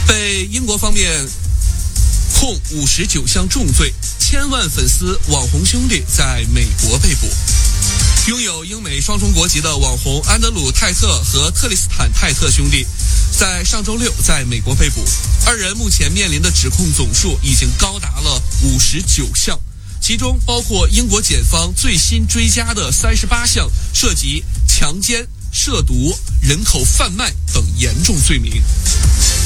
被英国方面控59项重罪，千万粉丝网红兄弟在美国被捕。拥有英美双重国籍的网红安德鲁·泰特和特里斯坦·泰特兄弟在上周六在美国被捕，二人目前面临的指控总数已经高达了59项，其中包括英国检方最新追加的38项涉及强奸、涉毒、人口贩卖等严重罪名。